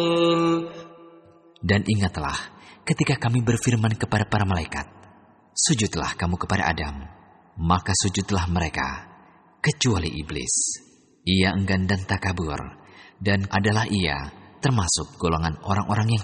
Dan ingatlah ketika kami berfirman kepada para malaikat, sujudlah kamu kepada Adam. Maka sujudlah mereka, kecuali iblis. Ia enggan dan takabur, dan adalah ia termasuk golongan orang-orang yang